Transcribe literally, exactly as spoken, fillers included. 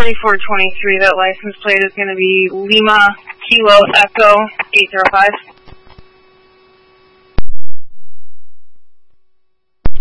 forty-four twenty-three, that license plate is going to be Lima Kilo Echo eight zero five.